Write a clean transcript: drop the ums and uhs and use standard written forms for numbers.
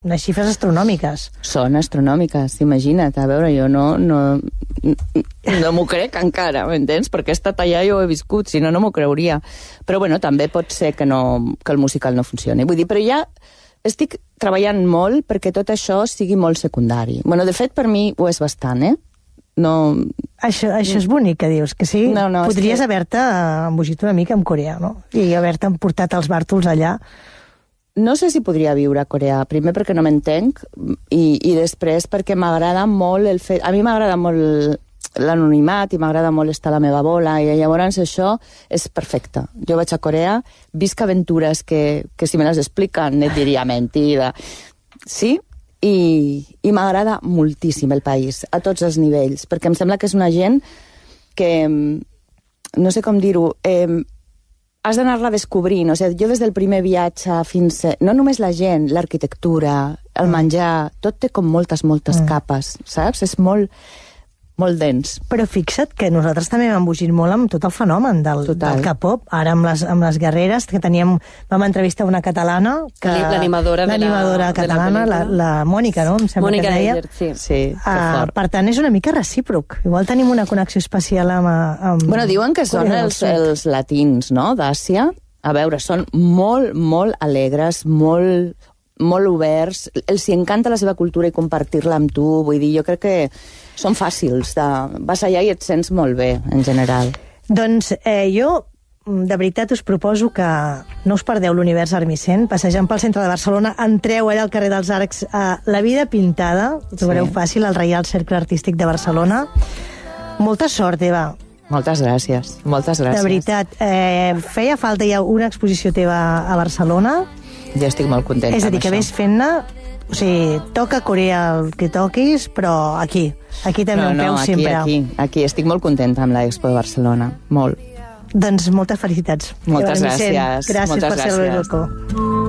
unes xifres astronòmiques. Són astronòmiques, imagina't. A veure, jo no m'ho crec encara, m'entens? Perquè he estat allà i ho he viscut, si no, no m'ho creuria. Però, bueno, també pot ser que el musical no funcioni. Vull dir, però ja estic treballant molt perquè tot això sigui molt secundari. Bueno, de fet, per mi ho és bastant, No... Això és bonic, que dius, que sí? No, podries haver-te embogit una mica amb Corea, no? I haver-te portat els bàrtols allà. No sé si podria viure a Corea, primer perquè no m'entenc i després perquè m'agrada molt el fet... A mi m'agrada molt l'anonimat i m'agrada molt estar a la meva bola i llavors això és perfecte. Jo vaig a Corea, visc aventures que si me les expliquen et diria mentida. Sí, i m'agrada moltíssim el país, a tots els nivells, perquè em sembla que és una gent que, no sé com dir-ho, has d'anar-la descobrint. O sigui, jo des del primer viatge fins... No només la gent, l'arquitectura, el menjar, tot té com moltes capes, saps? És molt dens. Però fixa't que nosaltres també hem embogit molt amb tot el fenomen del K-pop. Ara amb les guerreres, que vam entrevistar una catalana... L'animadora catalana, la Mònica, no? Em sembla Mònica que deia. Sí, per tant, és una mica recíproc. Igual tenim una connexió especial amb... Bueno, diuen que són els latins, no?, d'Àsia. A veure, són molt, molt alegres, molt oberts. Els hi encanta la seva cultura i compartir-la amb tu. Vull dir, jo crec que són fàcils. Vas allà i et sents molt bé, en general. Doncs jo, de veritat, us proposo que no us perdeu l'univers Armisen, passejant pel centre de Barcelona, entreu allà al carrer dels Arcs a La Vida Pintada, ho trobareu fàcil, al Reial Cercle Artístic de Barcelona. Molta sort, Eva. Moltes gràcies, moltes gràcies. De veritat, feia falta ja una exposició teva a Barcelona. Jo estic molt contenta amb això. És a dir, que ves fent-ne... O sigui, toca Corea el que toquis, però aquí també un peu sempre. Aquí. Estic molt contenta amb l'Expo de Barcelona, molt. Doncs moltes felicitats. Moltes gràcies. Gràcies per ser-ho, Ilko.